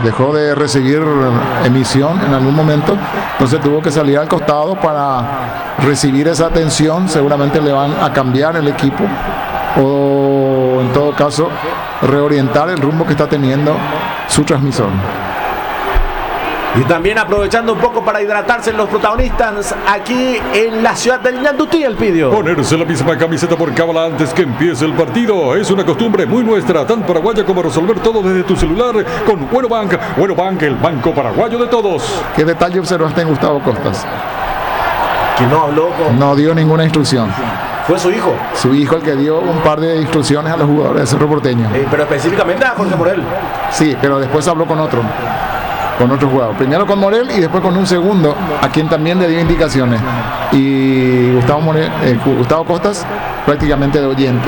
dejó de recibir emisión en algún momento, entonces tuvo que salir al costado para recibir esa atención. Seguramente le van a cambiar el equipo o en todo caso reorientar el rumbo que está teniendo su transmisor. Y también aprovechando un poco para hidratarse los protagonistas aquí en la ciudad del Ñandutí, el pidió. Ponerse la misma camiseta por cábala antes que empiece el partido es una costumbre muy nuestra, tan paraguaya como resolver todo desde tu celular con Bueno Bank. Bueno Bank, el banco paraguayo de todos. ¿Qué detalle observaste en Gustavo Costas? Que no habló con... No dio ninguna instrucción. Fue su hijo. Su hijo el que dio un par de instrucciones a los jugadores de Cerro Porteño. Pero específicamente a Jorge Morel. Sí, pero después habló con otro jugador. Primero con Morel y después con un segundo, a quien también le dio indicaciones. Y Gustavo Costas prácticamente de oyente.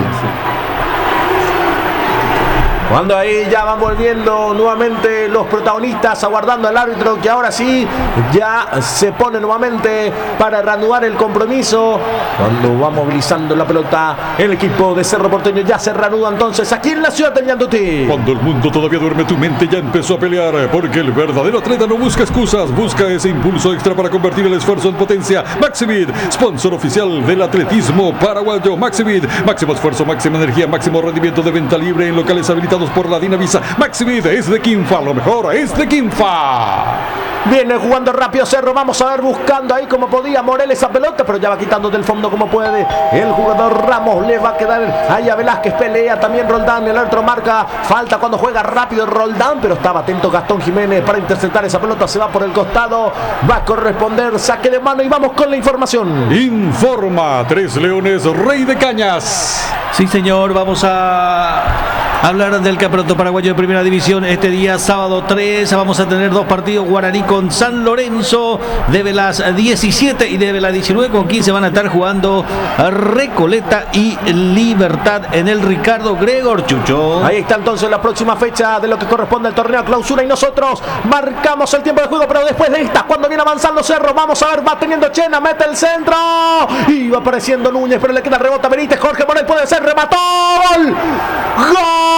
Cuando ahí ya van volviendo nuevamente los protagonistas, aguardando al árbitro que ahora sí ya se pone nuevamente para reanudar el compromiso. Cuando va movilizando la pelota el equipo de Cerro Porteño, ya se reanuda entonces aquí en la ciudad de Ñandutí. Cuando el mundo todavía duerme, tu mente ya empezó a pelear, porque el verdadero atleta no busca excusas, busca ese impulso extra para convertir el esfuerzo en potencia. Maximid, sponsor oficial del atletismo paraguayo. Maximid, máximo esfuerzo, máxima energía, máximo rendimiento de venta libre en locales habilitados por la Dinavisa. Maximid es de Quinfa, lo mejor es de Quinfa. Viene jugando rápido Cerro, vamos a ver, buscando ahí como podía Morel esa pelota, pero ya va quitando del fondo como puede el jugador Ramos. Le va a quedar ahí a Velázquez, pelea también Roldán, el otro marca falta cuando juega rápido Roldán, pero estaba atento Gastón Jiménez para interceptar esa pelota. Se va por el costado, va a corresponder saque de mano y vamos con la información. Informa Tres Leones, Rey de Cañas. Sí, señor, vamos a hablar del campeonato paraguayo de primera división. Este día, sábado 3, vamos a tener dos partidos. Guaraní con San Lorenzo, de las 17 y de las 19 con 15 van a estar jugando Recoleta y Libertad en el Ricardo Gregor Chucho. Ahí está entonces la próxima fecha de lo que corresponde al torneo clausura y nosotros marcamos el tiempo de juego, pero después de esta, cuando viene avanzando Cerro, vamos a ver, va teniendo Chena, mete el centro y va apareciendo Núñez, pero le queda rebota Benítez, Jorge Morel puede ser, remató, ¡gol! ¡Gol!